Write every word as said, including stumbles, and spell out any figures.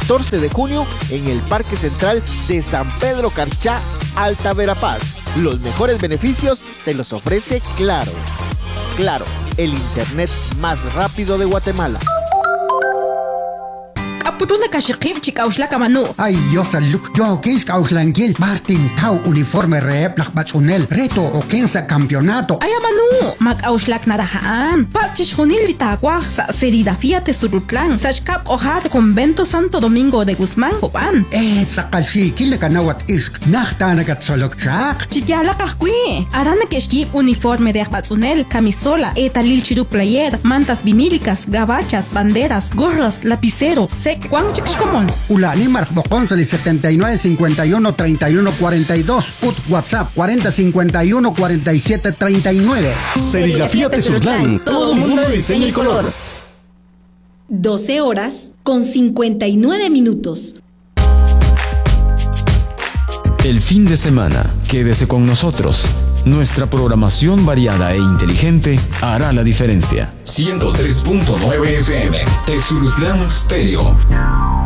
catorce de junio en el Parque Central de San Pedro Carchá, Alta Verapaz. Los mejores beneficios te los ofrece Claro. Claro, el internet más rápido de Guatemala. Apuruna kashikip chikauslaka manu. Ay, yo saluk. Yo kis kauslangil. Martin Tau uniforme rep lakbatsunel. Reto o kensa campeonato. Ay, manu. Mak auslak narahaan. Pachish junil litagua. Sa serida fiate surutlan. Sashkap ojar convento Santo Domingo de Guzmán, Copan. Eh, sakalshi kile kanawat isk. Nachtanagat solok chak. Chikyala kahkui. Arana keshkip uniforme de akbatsunel. Camisola, etalil chiru player. Mantas vinílicas, gabachas, banderas, gorras, lapicero, sec. ¿Cuán chicos Ulani Marcboconsoli setenta y nueve cincuenta y uno treinta y uno cuarenta y dos. Ut WhatsApp cuarenta cincuenta y uno cuarenta y siete treinta y nueve. Serigrafía Tezutlán. Todo mundo de diseño y color. doce horas con cincuenta y nueve minutos. El fin de semana, quédese con nosotros. Nuestra programación variada e inteligente hará la diferencia. ciento tres punto nueve F M, Tezutlán Stereo.